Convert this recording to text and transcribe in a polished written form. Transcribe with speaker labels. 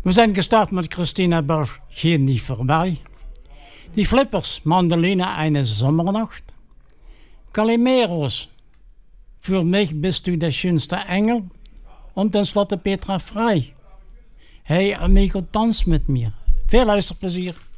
Speaker 1: We zijn gestart met Christina Berg, Geen niet voorbij. Die Flippers, Mandoline, eine Sommernacht. Calimeros, für mich bist du der schönste Engel. Und tenslotte Petra Frey. Hey amigo, dans met mir. Veel luisterplezier.